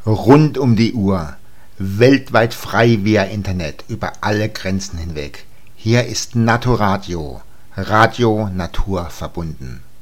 Rund um die Uhr, weltweit frei via Internet, über alle Grenzen hinweg. Hier ist Naturadio, Radio Natur verbunden.